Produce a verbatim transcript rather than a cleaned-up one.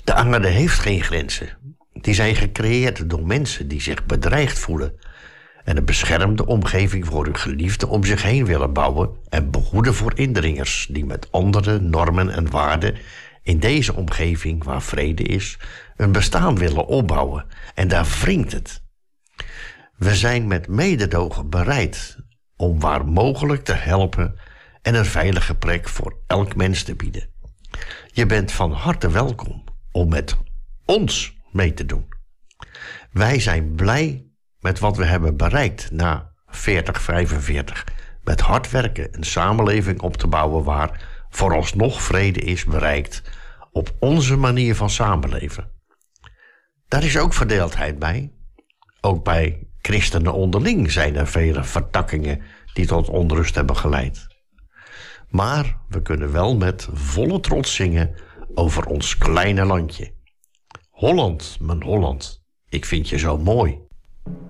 De aarde heeft geen grenzen. Die zijn gecreëerd door mensen die zich bedreigd voelen en een beschermde omgeving voor hun geliefden om zich heen willen bouwen en behoeden voor indringers die met andere normen en waarden in deze omgeving waar vrede is een bestaan willen opbouwen. En daar wringt het. We zijn met mededogen bereid om waar mogelijk te helpen en een veilige plek voor elk mens te bieden. Je bent van harte welkom om met ons mee te doen. Wij zijn blij met wat we hebben bereikt na veertig vijfenveertig. Met hard werken een samenleving op te bouwen waar vooralsnog vrede is bereikt op onze manier van samenleven. Daar is ook verdeeldheid bij. Ook bij christenen onderling zijn er vele vertakkingen die tot onrust hebben geleid. Maar we kunnen wel met volle trots zingen over ons kleine landje. Holland, mijn Holland, ik vind je zo mooi.